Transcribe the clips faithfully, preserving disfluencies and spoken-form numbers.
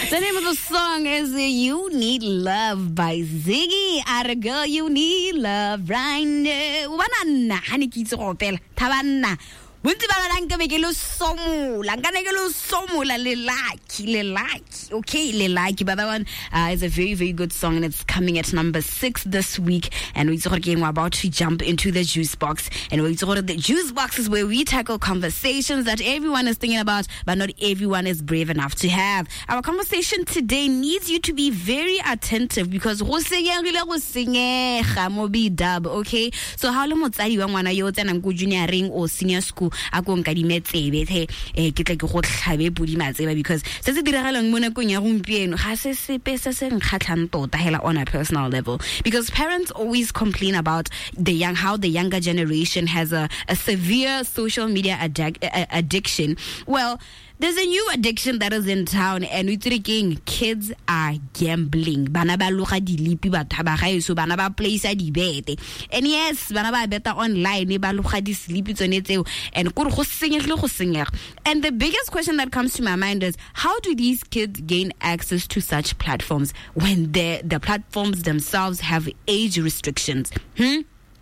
The name of the song is You Need Love by Ziggy. Ara girl, you need love right now. Wanana, hani kitso hotel. Tabanna. Wunti ba la nka be ke lo somola nka ne ke lo somola le lucky le lucky okay le lucky but that one uh, is a very very good song and it's coming at number six this week and we talk again we're about to jump into the juice box and we talk the juice box is where we tackle conversations that everyone is thinking about but not everyone is brave enough to have. Our conversation today needs you to be very attentive because go senyegile go senyega mo bi dub okay so ha le motsadi wa ngwana yo tsena go junior ring o senior school a go nka dimetsebe the eh ke tle ke go tlhabe podi matseba because se se diragalang mo nakong ya gompieno ga se sepe se se nkgatlhang tota hela on a personal level because parents always complain about the young how the younger generation has a, a severe social media addic- uh, addiction. Well, there's a new addiction that is in town and we thinking kids are gambling. Bana ba loga dilipi ba thaba ga eso bana ba place di bete. And yes, bana ba beta online ba loga di slipi tsone tseo and go go senyegile go senyega. And the biggest question that comes to my mind is how do these kids gain access to such platforms when the the platforms themselves have age restrictions? Hmm?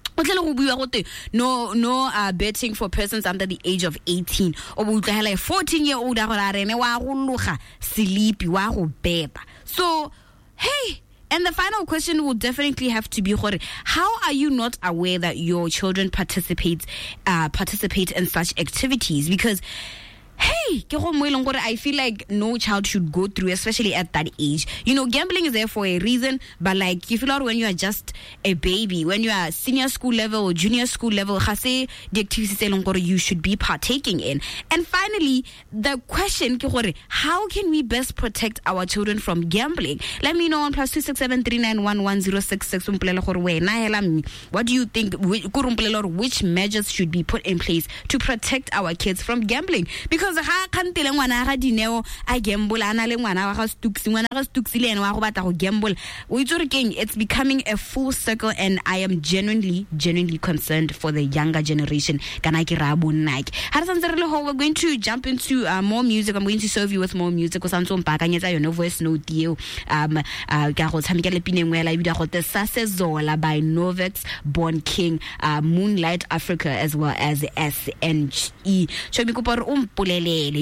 No, no uh, betting for persons under the age of eighteen. Or like fourteen year old sleepy. So, hey. And the final question will definitely have to be, how are you not aware that your children participate uh, participate in such activities? Because hey, I feel like no child should go through, especially at that age. You know, gambling is there for a reason, but like you feel out when you are just a baby, when you are senior school level or junior school level, the activities you should be partaking in. And finally, the question, how can we best protect our children from gambling? Let me know on plus two six seven three nine one one zero six six. What do you think? Which measures should be put in place to protect our kids from gambling? Because ha kantile ngwana ga dineo a gamble ana le ngwana wa ga stuksi ngwana ga stuksi le ene wa go batla go gamble o itse king it's becoming a full circle and I am genuinely genuinely concerned for the younger generation kana ke ra bonnake ha re santse re le ho we're going to jump into uh, more music. I'm going to serve you with more music o santse mpakanyetsa yone voice note eo um uh, ka go tshameka le pineng wela ibida go Sase Zola by Novex Born King uh, Moonlight Africa as well as S N E so mi ko por un pulelele